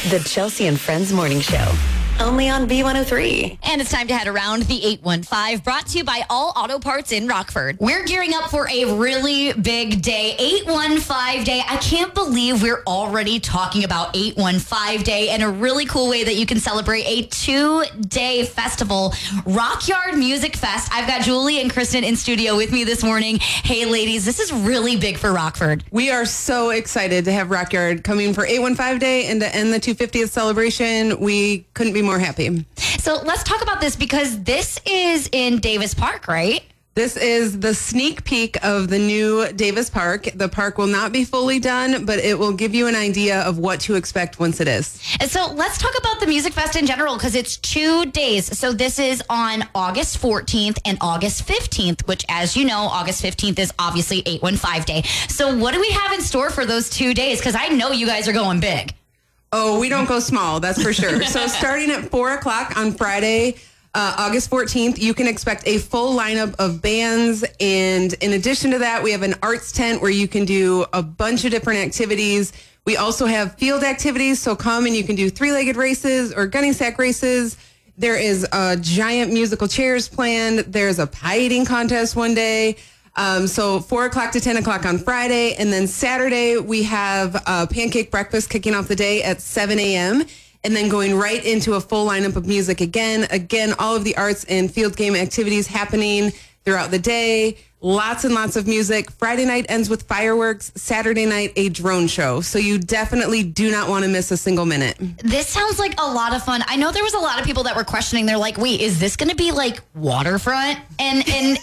The Chelsea and Friends Morning Show. Only on B103. And it's time to head around the 815, brought to you by All Auto Parts in Rockford. We're gearing up for a really big day, 815 Day. I can't believe we're already talking about 815 Day and a really cool way that you can celebrate a 2-day festival, Rockyard Music Fest. I've got Julie and Kristen in studio with me this morning. Hey, ladies, this is really big for Rockford. We are so excited to have Rockyard coming for 815 Day and to end the 250th celebration. We couldn't be more happy. So let's talk about this because this is in Davis Park, right? This is the sneak peek of the new Davis Park. The park will not be fully done, but it will give you an idea of what to expect once it is. And so let's talk about the Music Fest in general because it's 2 days. So this is on August 14th and August 15th, which, as you know, August 15th is obviously 815 Day. So what do we have in store for those 2 days? Because I know you guys are going big. Oh, we don't go small, that's for sure. So starting at 4 o'clock on Friday, August 14th, you can expect a full lineup of bands. And in addition to that, we have an arts tent where you can do a bunch of different activities. We also have field activities. So come and you can do 3-legged races or gunny sack races. There is a giant musical chairs planned. There's a pie eating contest one day. So 4 o'clock to 10 o'clock on Friday. And then Saturday, we have a pancake breakfast kicking off the day at 7 a.m. And then going right into a full lineup of music again. Again, all of the arts and field game activities happening throughout the day. Lots and lots of music. Friday night ends with fireworks. Saturday night, a drone show. So you definitely do not want to miss a single minute. This sounds like a lot of fun. I know there was a lot of people that were questioning. They're like, wait, is this going to be like waterfront? And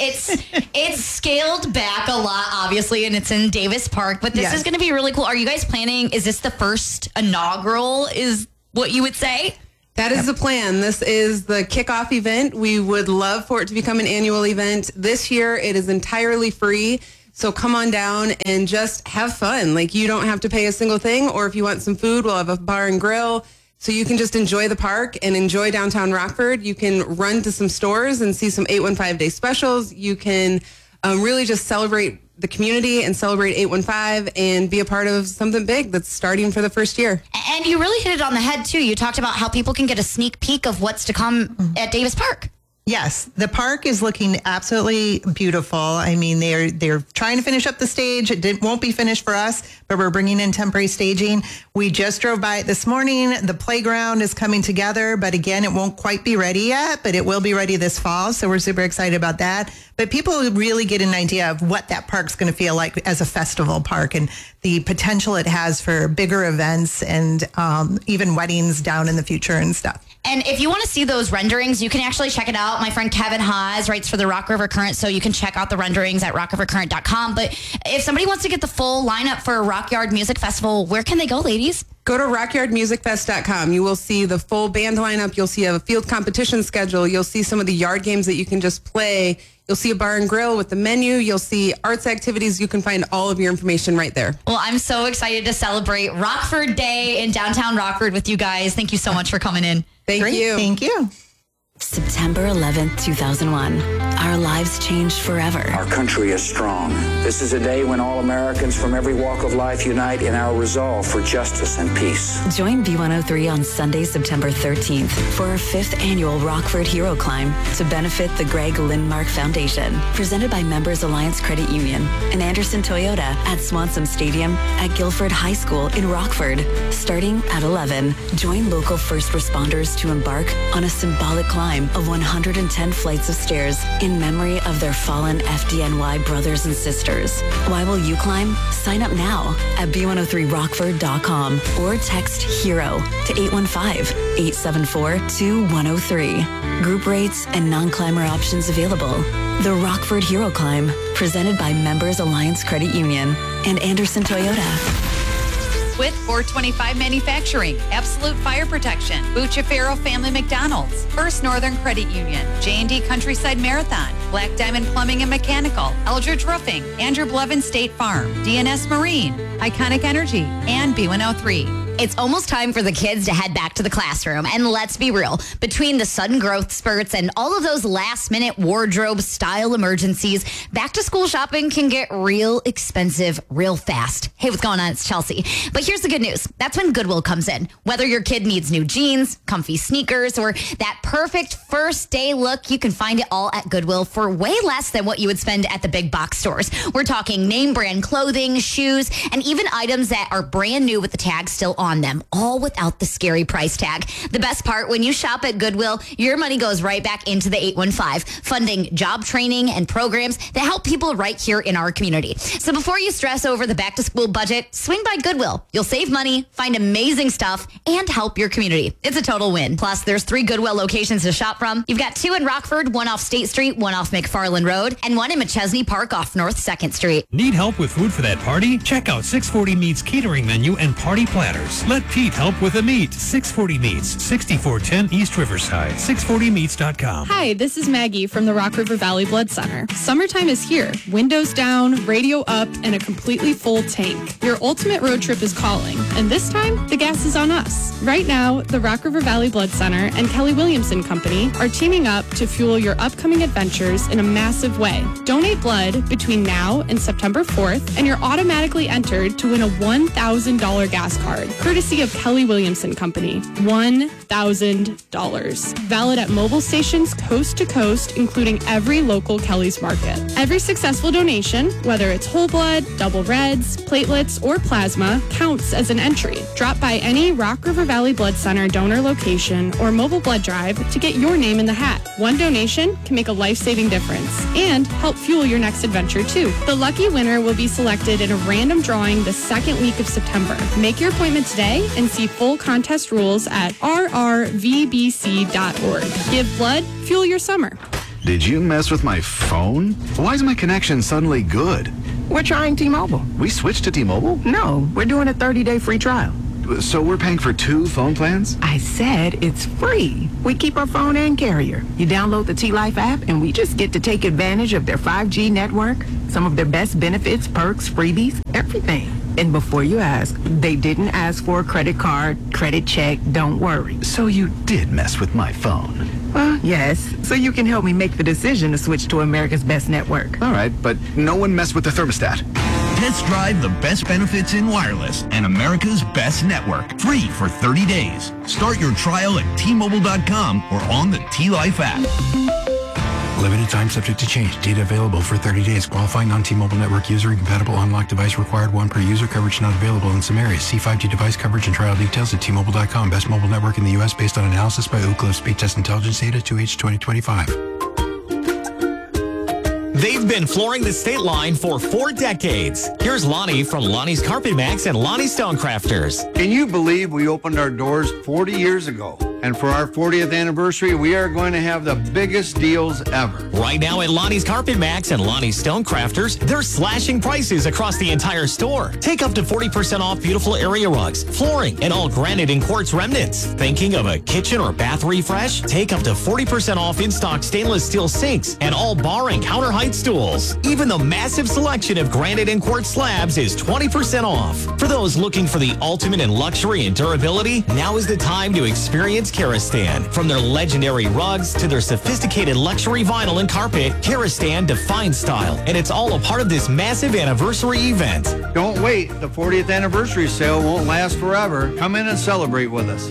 it's scaled back a lot, obviously, and it's in Davis Park. But this is going to be really cool. Are you guys planning? Is this the first inaugural, is what you would say? That is the plan. This is the kickoff event. We would love for it to become an annual event. This year, it is entirely free. So come on down and just have fun. Like, you don't have to pay a single thing. Or if you want some food, we'll have a bar and grill. So you can just enjoy the park and enjoy downtown Rockford. You can run to some stores and see some 815 Day specials. You can really just celebrate the community and celebrate 815 and be a part of something big that's starting for the first year. And you really hit it on the head, too. You talked about how people can get a sneak peek of what's to come at Davis Park. Yes, the park is looking absolutely beautiful. I mean, they're trying to finish up the stage. It won't be finished for us, but we're bringing in temporary staging. We just drove by it this morning. The playground is coming together, but again, it won't quite be ready yet, but it will be ready this fall. So we're super excited about that. But people really get an idea of what that park's going to feel like as a festival park and the potential it has for bigger events and even weddings down in the future and stuff. And if you want to see those renderings, you can actually check it out. My friend Kevin Haas writes for the Rock River Current, so you can check out the renderings at rockrivercurrent.com. But if somebody wants to get the full lineup for Rockyard Music Festival, where can they go, ladies? Go to rockyardmusicfest.com. You will see the full band lineup. You'll see a field competition schedule. You'll see some of the yard games that you can just play. You'll see a bar and grill with the menu. You'll see arts activities. You can find all of your information right there. Well, I'm so excited to celebrate Rockford Day in downtown Rockford with you guys. Thank you so much for coming in. Thank you. Thank you. September 11th, 2001. Our lives changed forever. Our country is strong. This is a day when all Americans from every walk of life unite in our resolve for justice and peace. Join B103 on Sunday, September 13th for our 5th annual Rockford Hero Climb to benefit the Greg Lindmark Foundation. Presented by Members Alliance Credit Union and Anderson Toyota at Swanson Stadium at Guilford High School in Rockford. Starting at 11, join local first responders to embark on a symbolic climb of 110 flights of stairs in memory of their fallen FDNY brothers and sisters. Why will you climb? Sign up now at b103rockford.com or text HERO to 815-874-2103. Group rates and non-climber options available. The Rockford Hero Climb, presented by Members Alliance Credit Union and Anderson Toyota. With 425 Manufacturing, Absolute Fire Protection, Bucciafero Family McDonald's, First Northern Credit Union, J&D Countryside Marathon, Black Diamond Plumbing and Mechanical, Eldridge Roofing, Andrew Blevin State Farm, DNS Marine, Iconic Energy, and B103. It's almost time for the kids to head back to the classroom. And let's be real, between the sudden growth spurts and all of those last-minute wardrobe style emergencies, back-to-school shopping can get real expensive real fast. Hey, what's going on? It's Chelsea. But here's the good news. That's when Goodwill comes in. Whether your kid needs new jeans, comfy sneakers, or that perfect first day look, you can find it all at Goodwill for way less than what you would spend at the big box stores. We're talking name brand clothing, shoes, and even items that are brand new with the tag still on them, all without the scary price tag. The best part, when you shop at Goodwill, your money goes right back into the 815, funding job training and programs that help people right here in our community. So before you stress over the back-to-school budget, swing by Goodwill. You'll save money, find amazing stuff, and help your community. It's a total win. Plus, there's 3 Goodwill locations to shop from. You've got 2 in Rockford, 1 off State Street, 1 off McFarland Road, and 1 in McChesney Park off North 2nd Street. Need help with food for that party? Check out 640 Meats catering menu and party platters. Let Pete help with a meat. 640 Meats, 6410 East Riverside, 640meats.com. Hi, this is Maggie from the Rock River Valley Blood Center. Summertime is here. Windows down, radio up, and a completely full tank. Your ultimate road trip is calling, and this time, the gas is on us. Right now, the Rock River Valley Blood Center and Kelly Williamson Company are teaming up to fuel your upcoming adventures in a massive way. Donate blood between now and September 4th, and you're automatically entered to win a $1,000 gas card, courtesy of Kelly Williamson Company. $1,000. Valid at mobile stations coast to coast, including every local Kelly's Market. Every successful donation, whether it's whole blood, double reds, platelets, or plasma, counts as an entry. Drop by any Rock River Valley Blood Center donor location or mobile blood drive to get your name in the hat. One donation can make a life-saving difference and help fuel your next adventure too. The lucky winner will be selected in a random drawing the second week of September. Make your appointment today and see full contest rules at rrvbc.org. Give blood, fuel your summer. Did you mess with my phone? Why is my connection suddenly good? We're trying T-Mobile. We switched to T-Mobile? No, we're doing a 30-day free trial. So we're paying for 2 phone plans? I said it's free. We keep our phone and carrier. You download the T-Life app, and we just get to take advantage of their 5G network, some of their best benefits, perks, freebies, everything. And before you ask, they didn't ask for a credit card, credit check, don't worry. So you did mess with my phone? Well, yes. So you can help me make the decision to switch to America's best network. All right, but no one messed with the thermostat. Test drive the best benefits in wireless and America's best network. Free for 30 days. Start your trial at T-Mobile.com or on the T-Life app. Limited time subject to change. Data available for 30 days. Qualifying non-T-Mobile network user. Incompatible unlocked device required. 1 per user. Coverage not available in some areas. See 5G device coverage and trial details at T-Mobile.com. Best mobile network in the U.S. based on analysis by Ookla Speed Test Intelligence Data 2H 2025. They've been flooring the state line for 4 decades. Here's Lonnie from Lonnie's Carpet Max and Lonnie Stonecrafters. Can you believe we opened our doors 40 years ago? And for our 40th anniversary, we are going to have the biggest deals ever. Right now at Lonnie's Carpet Max and Lonnie's Stonecrafters, they're slashing prices across the entire store. Take up to 40% off beautiful area rugs, flooring, and all granite and quartz remnants. Thinking of a kitchen or bath refresh? Take up to 40% off in-stock stainless steel sinks and all bar and counter height stools. Even the massive selection of granite and quartz slabs is 20% off. For those looking for the ultimate in luxury and durability, now is the time to experience Karastan. From their legendary rugs to their sophisticated luxury vinyl and carpet, Karastan defines style, and it's all a part of this massive anniversary event. Don't wait. The 40th anniversary sale won't last forever. Come in and celebrate with us.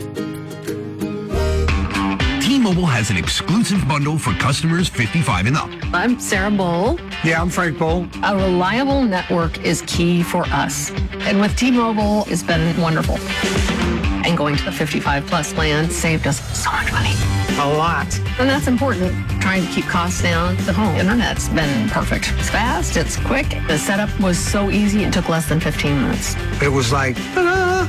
T-Mobile has an exclusive bundle for customers 55 and up. I'm Sarah Bowl. Yeah, I'm Frank Bowl. A reliable network is key for us. And with T-Mobile, it's been wonderful. And going to the 55 plus plan saved us so much money. A lot. And that's important. Trying to keep costs down. The home internet's been perfect. It's fast, it's quick. The setup was so easy, it took less than 15 minutes. It was like, ta-da!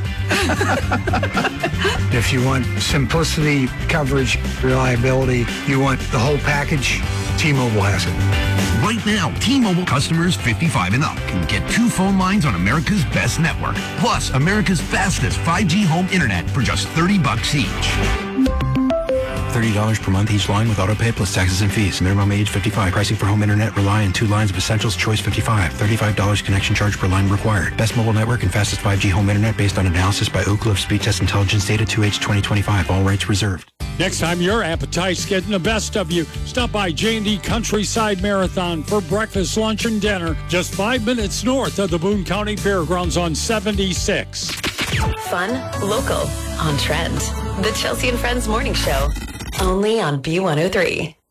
If you want simplicity, coverage, reliability, you want the whole package, T-Mobile has it. Right now, T-Mobile customers 55 and up can get 2 phone lines on America's best network, plus America's fastest 5G home internet for just $30 each. $30 per month each line with auto pay plus taxes and fees. Minimum age 55. Pricing for home internet rely on 2 lines of Essentials Choice 55. $35 connection charge per line required. Best mobile network and fastest 5G home internet based on analysis by Ookla of Speed Test Intelligence data 2H 2025. All rights reserved. Next time your appetite's getting the best of you, stop by J&D Countryside Marathon for breakfast, lunch, and dinner just 5 minutes north of the Boone County Fairgrounds on 76. Fun, local, on trend. The Chelsea and Friends Morning Show, only on B103.